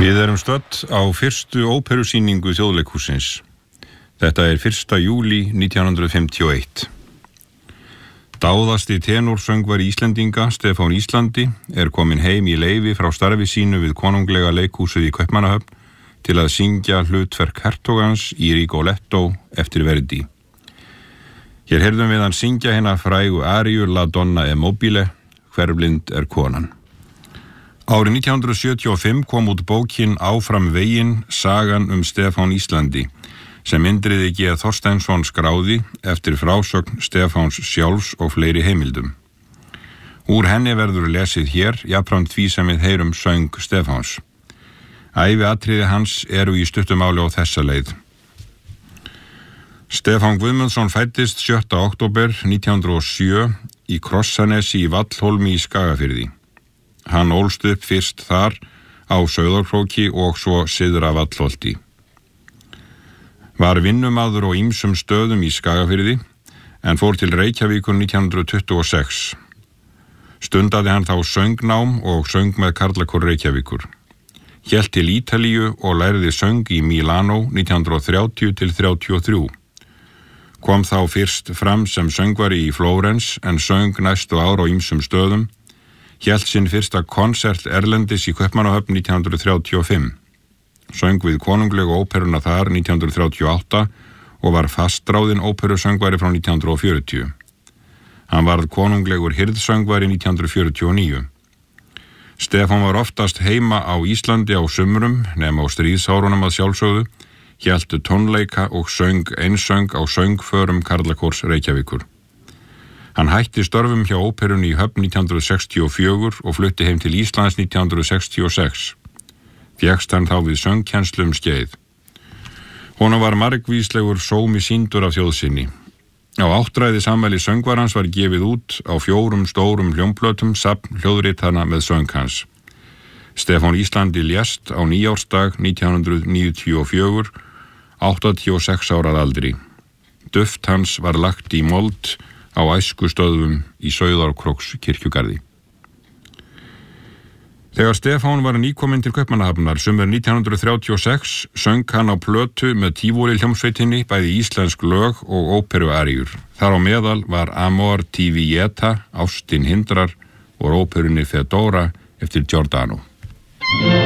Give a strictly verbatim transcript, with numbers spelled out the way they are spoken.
Við erum stödd á fyrstu óperusýningu Þjóðleikhússins. Þetta er fyrsta júlí nítján hundruð fimmtíu og eitt. Dáðasti tenorsöngvari Íslendinga, Stefán Íslandi, er komin heim í leyfi frá starfi sínu við konunglega leikhúsið í Kaupmannahöfn til að syngja hlutverk hertogans í Rigoletto eftir Verdi. Hér heyrðum við hann syngja hérna frægu aríu La Donna e Mobile, Hverflind er konan. Árið nítján hundruð sjötíu og fimm kom út bókin Áfram veginn, sagan um Stefán Íslandi, sem Indriði G. Þorsteinsson skráði eftir frásögn Stefáns sjálfs og fleiri heimildum. Úr henni verður lesið hér, jafnframt því sem við heyrum söng Stefáns. Æviatriði hans eru í stuttumáli á þessa leið. Stefán Guðmundsson fæddist sjötta október nítján hundruð og sjö í Krossanesi í Vallhólmi í Skagafirði. Hann ólst upp fyrst þar á Sauðárkróki og svo syðra Vallholti. Var vinnumaður á ýmsum stöðum í Skagafirði en fór til Reykjavíkur nítján hundruð tuttugu og sex. Stundaði hann þá söngnám og söng með Karlakór Reykjavíkur. Hélt til Ítalíu og lærði söng í Milano nítján hundruð þrjátíu til þrjátíu og þrjú. Kom þá fyrst fram sem söngvari í Flórens en söng næstu ár á ýmsum stöðum. Hélt sinn fyrsta konsert erlendis í Kaupmannahöfn nítján hundruð þrjátíu og fimm. Söng við konunglegu óperuna þar nítján hundruð þrjátíu og átta og var fastráðinn óperusöngvari frá nítján hundruð fjörutíu. Hann varð konunglegur hirðsöngvari nítján hundruð fjörutíu og níu. Stefán var oftast heima á Íslandi á sumrum, nema á stríðsárunum að sjálfsögðu, héltu tónleika og söng einsöng á söngförum Karlakórs Reykjavíkur. Hann hætti störfum hjá óperunni í Höfn nítján hundruð sextíu og fjögur og flutti heim til Íslands nítján hundruð sextíu og sex. Fékkst hann þá við söngkennslu um skeið. Honum var margvíslegur sómi sýndur af þjóðsinni. Á áttræði sammæli söngvarans var gefið út á fjórum stórum hljómplötum safn hljóðritana með söng hans. Stefán Íslandi lést á nýársdag nítján hundruð níutíu og fjögur, áttatíu og sex ára að aldri. Duft hans var lagt í mold á æskustöðum í Sauðárkróks kirkjugarði. Þegar Stefán var nýkominn til Kaupmannahafnar sumar nítján hundruð þrjátíu og sex söng hann á plötu með Tívolí hljómsveitinni bæði íslensk lög og óperuaríur. Þar á meðal var Amor ti Vieta, Ástin hindrar og óperunni Fedora eftir Giordano.